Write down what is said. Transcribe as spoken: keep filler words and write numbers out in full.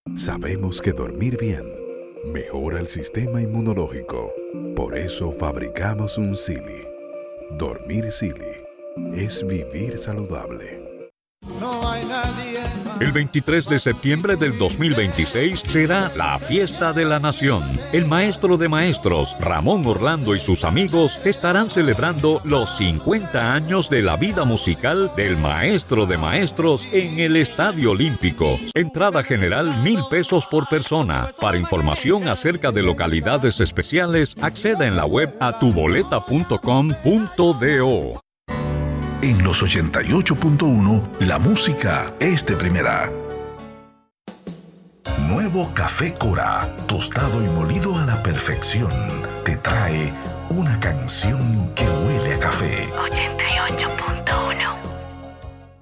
Sabemos que dormir bien mejora el sistema inmunológico. Por eso fabricamos un Silly. Dormir Silly es vivir saludable. No hay nadie más. El veintitrés de septiembre del dos mil veintiséis será la fiesta de la nación. El maestro de maestros, Ramón Orlando, y sus amigos estarán celebrando los cincuenta años de la vida musical del maestro de maestros en el Estadio Olímpico. Entrada general mil pesos por persona. Para información acerca de localidades especiales, acceda en la web a tu boleta punto com punto do. En los ochenta y ocho punto uno, la música es de primera. Nuevo Café Cora, tostado y molido a la perfección, te trae una canción que huele a café. ochenta y ocho punto uno